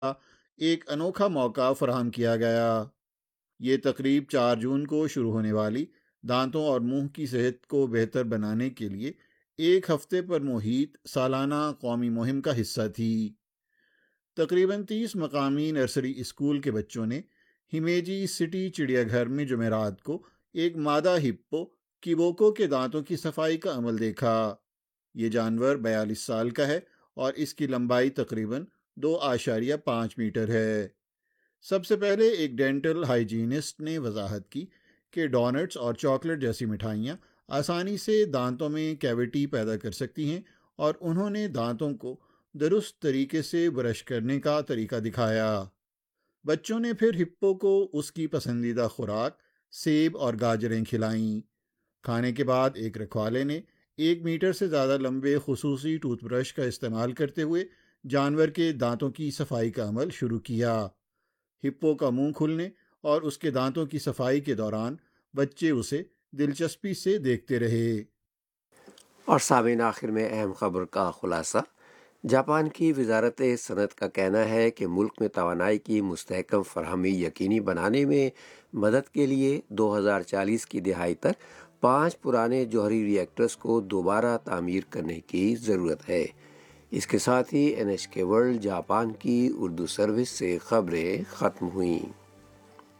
ایک انوکھا موقع فراہم کیا گیا۔ یہ تقریب 4 جون کو شروع ہونے والی دانتوں اور منہ کی صحت کو بہتر بنانے کے لیے ایک ہفتے پر محیط سالانہ قومی مہم کا حصہ تھی۔ تقریباً 30 مقامی نرسری اسکول کے بچوں نے ہمیجی سٹی چڑیا گھر میں جمعرات کو ایک مادہ ہپو کیبوکو کے دانتوں کی صفائی کا عمل دیکھا۔ یہ جانور 42 سال کا ہے اور اس کی لمبائی تقریباً 2.5 میٹر ہے۔ سب سے پہلے ایک ڈینٹل ہائیجینسٹ نے وضاحت کی کہ ڈونٹس اور چاکلیٹ جیسی مٹھائیاں آسانی سے دانتوں میں کیویٹی پیدا کر سکتی ہیں، اور انہوں نے دانتوں کو درست طریقے سے برش کرنے کا طریقہ دکھایا۔ بچوں نے پھر ہپو کو اس کی پسندیدہ خوراک سیب اور گاجریں کھلائیں۔ کھانے کے بعد ایک رکھوالے نے 1 میٹر سے زیادہ لمبے خصوصی ٹوتھ برش کا استعمال کرتے ہوئے جانور کے دانتوں کی صفائی کا عمل شروع کیا۔ ہپو کا منہ کھلنے اور اس کے دانتوں کی صفائی کے دوران بچے اسے دلچسپی سے دیکھتے رہے۔ اور سامعین، آخر میں اہم خبر کا خلاصہ۔ جاپان کی وزارت صنعت کا کہنا ہے کہ ملک میں توانائی کی مستحکم فراہمی یقینی بنانے میں مدد کے لیے 2040 کی دہائی تک 5 پرانے جوہری ری ایکٹرز کو دوبارہ تعمیر کرنے کی ضرورت ہے۔ اس کے ساتھ ہی NHK ورلڈ جاپان کی اردو سروس سے خبریں ختم ہوئیں۔